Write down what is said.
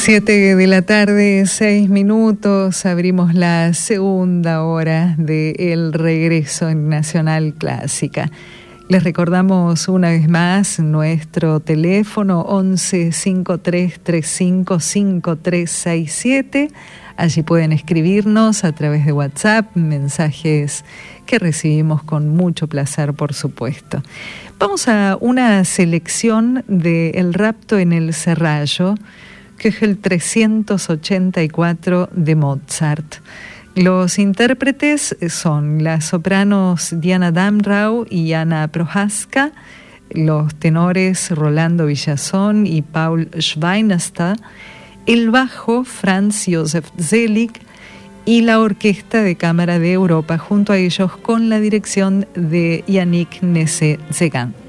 7 de la tarde, 6 minutos, abrimos la segunda hora de El Regreso en Nacional Clásica. Les recordamos una vez más nuestro teléfono 11 53 35 5367. Allí pueden escribirnos a través de WhatsApp, mensajes que recibimos con mucho placer, por supuesto. Vamos a una selección de El rapto en el Serrallo, que es el 384 de Mozart. Los intérpretes son las sopranos Diana Damrau y Anna Prohaska, los tenores Rolando Villazón y Paul Schweinstad, el bajo Franz Josef Selig y la Orquesta de Cámara de Europa, junto a ellos con la dirección de Yannick Nézet-Séguin.